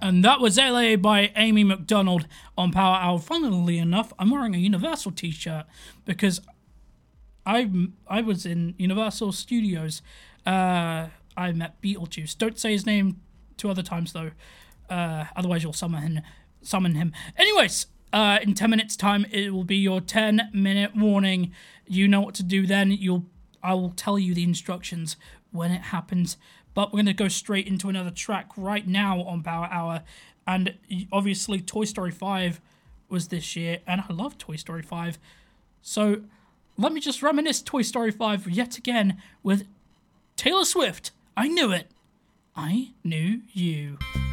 And that was LA by Amy McDonald on Power Hour. Funnily enough, I'm wearing a Universal t-shirt because I was in Universal Studios. I met Beetlejuice. Don't say his name 2 other times, though. Otherwise, you'll summon him. Anyways, in 10 minutes' time, it will be your 10-minute warning. You know what to do then. I will tell you the instructions when it happens. But we're going to go straight into another track right now on Power Hour. And obviously, Toy Story 5 was this year, and I love Toy Story 5. So let me just reminisce Toy Story 5 yet again with Taylor Swift. I Knew It. I Knew You.